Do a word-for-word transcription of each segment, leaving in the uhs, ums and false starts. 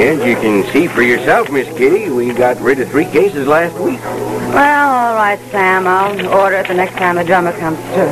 As you can see for yourself, Miss Kitty, we got rid of three cases last week. Well, all right, Sam. I'll order it the next time the drummer comes through.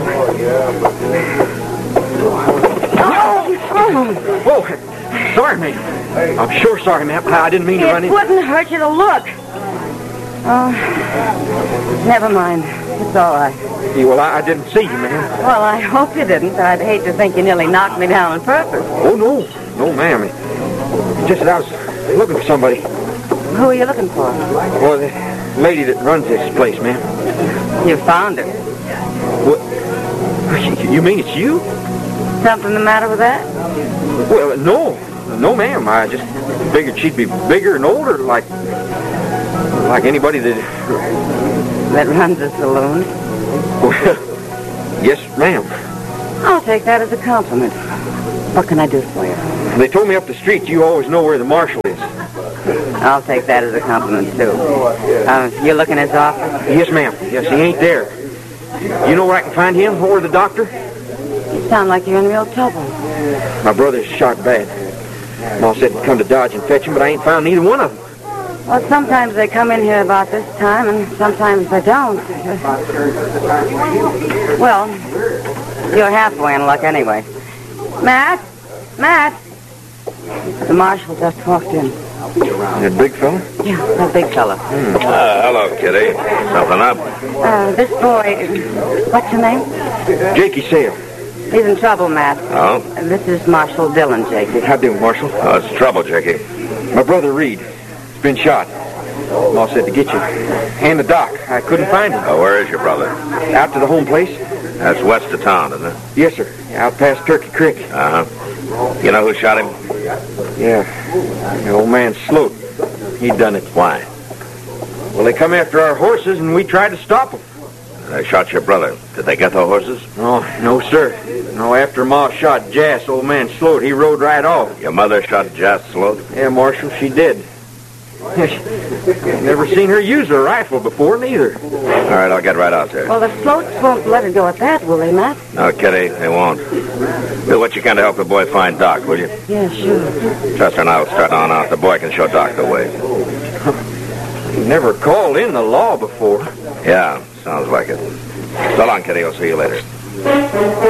Oh, oh, sorry, ma'am. I'm sure sorry, ma'am. I didn't mean to run It in. wouldn't hurt you to look. Oh, never mind. It's all right. Yeah, well, I, I didn't see you, ma'am. Well, I hope you didn't. I'd hate to think you nearly knocked me down on purpose. Oh, no. No, ma'am. It's just that I was looking for somebody. Who are you looking for? Well, the lady that runs this place, ma'am. You found her. What? You mean it's you? Something the matter with that? Well, no. No, ma'am. I just figured she'd be bigger and older, like... like anybody that... That runs a saloon? Well, yes, ma'am. I'll take that as a compliment. What can I do for you? They told me up the street you always know where the marshal is. I'll take that as a compliment, too. Uh, you look in his office? Yes, ma'am. Yes, he ain't there. You know where I can find him or the doctor? You sound like you're in real trouble. My brother's shot bad. Ma said to come to Dodge and fetch him, but I ain't found neither one of them. Well, sometimes they come in here about this time, and sometimes they don't. Well, you're halfway in luck anyway. Matt? Matt? The marshal just walked in. That big fella? Yeah, that big fella. Hmm. Uh, hello, Kitty. Something up? Uh, this boy, what's your name? Jakey Sale. He's in trouble, Matt. Oh? Uh, this is Marshal Dillon, Jakey. How do, Marshal? Oh, it's trouble, Jakey. My brother Reed. He's been shot. Ma said to get you. And the doc. I couldn't find him. Oh, where is your brother? Out to the home place? That's west of town, isn't it? Yes, sir. Out past Turkey Creek. Uh-huh. You know who shot him? Yeah. The old man Sloat. He done it. Why? Well, they come after our horses, and we tried to stop them. They shot your brother. Did they get the horses? Oh, no, sir. No, after Ma shot Jas, old man Sloat, he rode right off. Your mother shot Jas Sloat? Yeah, Marshal, she did. Never seen her use a rifle before, neither. All right, I'll get right out there. Well, the floats won't let it go at that, will they, Matt? No, Kitty, they won't. Do what you can to help the boy find Doc, will you? Yeah, sure. Chester and I will start on out. The boy can show Doc the way. He never called in the law before. Yeah, sounds like it. So long, Kitty. I'll see you later.